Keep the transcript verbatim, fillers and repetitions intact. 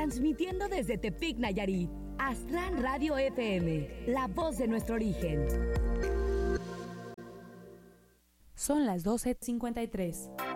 Transmitiendo desde Tepic, Nayarit, Aztlán Radio F M, la voz de nuestro origen. Son las doce cincuenta y tres.